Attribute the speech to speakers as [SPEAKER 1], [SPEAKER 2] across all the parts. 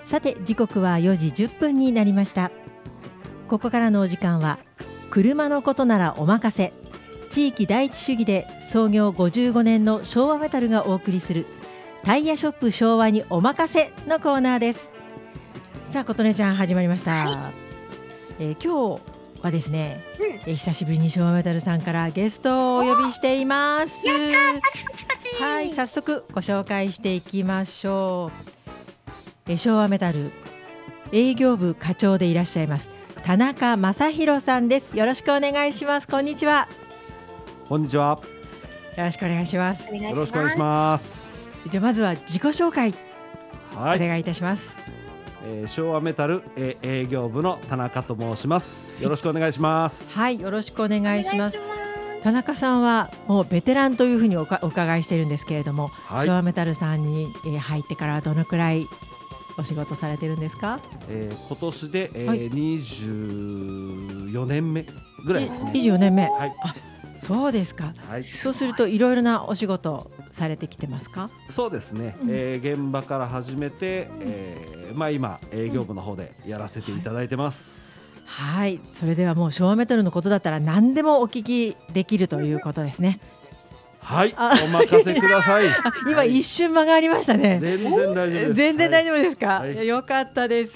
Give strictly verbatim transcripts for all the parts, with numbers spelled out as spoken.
[SPEAKER 1] さて時刻はよじじゅっぷんになりました。ここからのお時間は車のことならお任せ、地域第一主義で創業ごじゅうごねんの昭和メタルがお送りするタイヤショップ昭和にお任せのコーナーです。さあ琴音ちゃん始まりました、はいえー、今日はですね、うんえー、久しぶりに昭和メタルさんからゲストをお呼びしています。
[SPEAKER 2] やったパチパチパチ。
[SPEAKER 1] はい、早速ご紹介していきましょう。えー、昭和メタル営業部課長でいらっしゃいます田中正弘さんです。よろしくお願いします。こんにちは。
[SPEAKER 3] こんにちは。
[SPEAKER 1] よろしくお願いします。
[SPEAKER 3] よろしくお願いします。
[SPEAKER 1] じゃあまずは自己紹介、
[SPEAKER 3] はい、
[SPEAKER 1] お願いいたします。
[SPEAKER 3] えー、昭和メタル、えー、営業部の田中と申します。よろしくお願いします。
[SPEAKER 1] はい、よろしくお願いします。田中さんはもうベテランというふうに お, かお伺いしているんですけれども、はい、昭和メタルさんに、えー、入ってからどのくらいお仕事されてるんですか？
[SPEAKER 3] えー、今年で、えーはい、にじゅうよねんめぐらいですね。
[SPEAKER 1] にじゅうよねんめ、
[SPEAKER 3] はい、
[SPEAKER 1] あ、そうですか、
[SPEAKER 3] はい、
[SPEAKER 1] そうするといろいろなお仕事されてきてますか？
[SPEAKER 3] そうですね、うんえー、現場から始めて、えーまあ、今営業部の方でやらせていただいてます、
[SPEAKER 1] うん、はい、はい、それではもう昭和メタルのことだったら何でもお聞きできるということですね。
[SPEAKER 3] はい、お任せください。
[SPEAKER 1] 今一瞬間がありましたね。
[SPEAKER 3] 全然大丈夫です。
[SPEAKER 1] 全然大丈夫ですか？
[SPEAKER 3] はい、
[SPEAKER 1] よかったです。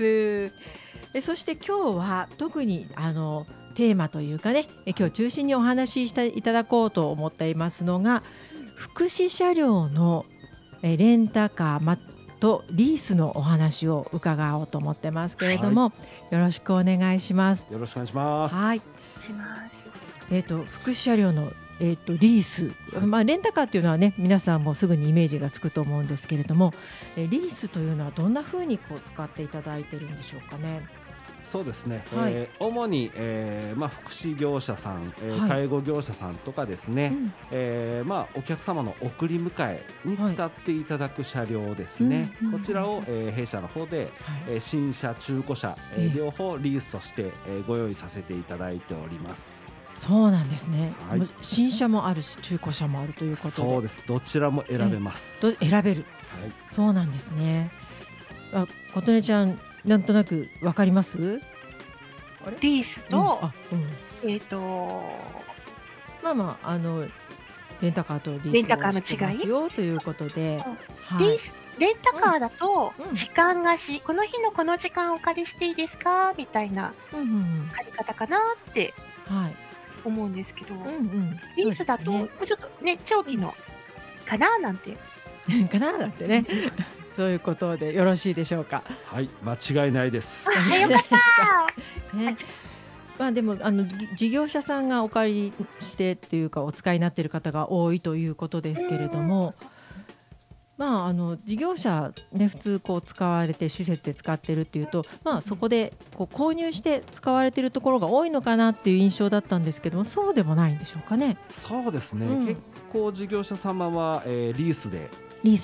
[SPEAKER 1] えそして今日は特にあのテーマというかね、え今日中心にお話ししていただこうと思っていますのが、福祉車両のえレンタカーとリースのお話を伺おうと思ってますけれども、はい、よろしくお願いします。
[SPEAKER 3] よろしくお願いします。
[SPEAKER 1] はい、えーと、福祉車両のえー、とリース、まあ、レンタカーというのはね皆さんもすぐにイメージがつくと思うんですけれども、えリースというのはどんな風にこう使っていただいてるんでしょうかね？
[SPEAKER 3] そうですね、
[SPEAKER 1] はい
[SPEAKER 3] えー、主に、えーまあ、福祉業者さん、えーはい、介護業者さんとかですね、うんえーまあ、お客様の送り迎えに使っていただく車両ですね、はい、こちらを、えー、弊社の方で、はいえー、新車中古車、えー、両方リースとして、えー、ご用意させていただいております。
[SPEAKER 1] そうなんですね、
[SPEAKER 3] はい、
[SPEAKER 1] 新車もあるし中古車もあるということで。
[SPEAKER 3] そうです、どちらも選べます。
[SPEAKER 1] 選べる、はい、そうなんですね。あ、琴音ちゃんなんとなくわかります？
[SPEAKER 2] リースと、うんあうん、えっ、ー、と
[SPEAKER 1] まあまああのレンタカーとリースをレンタカーの違いよということで、
[SPEAKER 2] はい、リースレンタカーだと時間貸し、うん、この日のこの時間お借りしていいですかみたいな借り方かなって思うんですけど、うんうん、リースだともうちょっとね長期のかななんて
[SPEAKER 1] かななんてねそういうことでよろしいでしょうか？
[SPEAKER 3] はい、間違いないです。
[SPEAKER 2] あ、よかった、ね
[SPEAKER 1] まあ、でもあの事業者さんがお借りしてっていうかお使いになっている方が多いということですけれども、まあ、あの事業者、ね、普通こう使われて施設で使っているっていうと、まあ、そこでこう購入して使われているところが多いのかなっていう印象だったんですけども、そうでもないんでしょうかね？
[SPEAKER 3] そうですね、うん、結構事業者様は、えー、リースで